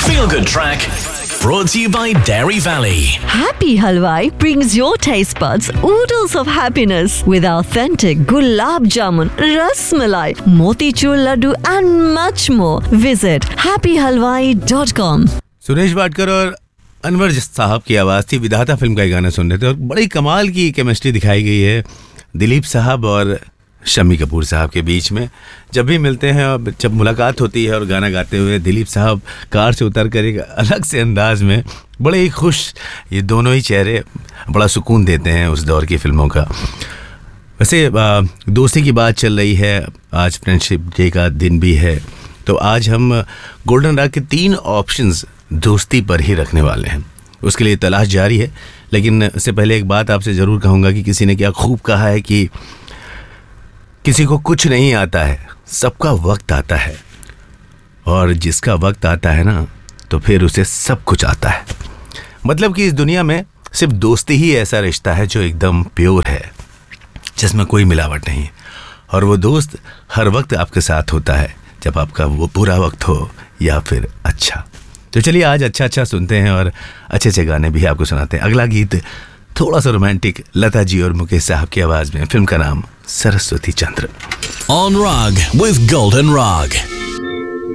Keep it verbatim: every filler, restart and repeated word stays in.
Feel Good Track brought to you by Dairy Valley. Happy Halwai brings your taste buds oodles of happiness with authentic gulab jamun, ras malai, motichur laddu and much more. Visit happy halwai dot com. Suresh Wadkar और अनवर साहब की आवाज़ थी। विधाता film का गाना सुन रहे थे और बड़ी कमाल की केमिस्ट्री दिखाई गई है दिलीप साहब और शम्मी कपूर साहब के बीच में। जब भी मिलते हैं और जब मुलाकात होती है और गाना गाते हुए दिलीप साहब कार से उतर कर एक अलग से अंदाज में बड़े ही खुश, ये दोनों ही चेहरे बड़ा सुकून देते हैं उस दौर की फिल्मों का। वैसे दोस्ती की बात चल रही है, आज फ्रेंडशिप डे का दिन भी है, तो आज हम गोल्डन राग के तीन ऑप्शंस दोस्ती पर ही रखने वाले हैं। उसके लिए तलाश जारी है, लेकिन उससे पहले एक बात आपसे ज़रूर कहूँगा कि किसी ने क्या खूब कहा है कि किसी को कुछ नहीं आता है, सबका वक्त आता है, और जिसका वक्त आता है ना तो फिर उसे सब कुछ आता है। मतलब कि इस दुनिया में सिर्फ दोस्ती ही ऐसा रिश्ता है जो एकदम प्योर है, जिसमें कोई मिलावट नहीं है, और वो दोस्त हर वक्त आपके साथ होता है, जब आपका वो बुरा वक्त हो या फिर अच्छा। तो चलिए आज अच्छा अच्छा सुनते हैं और अच्छे अच्छे गाने भी आपको सुनाते हैं। अगला गीत थोड़ा सा रोमांटिक, लता जी और मुकेश साहब की आवाज में। फिल्म का नाम सरस्वती चंद्र। On Rag with Golden Rag.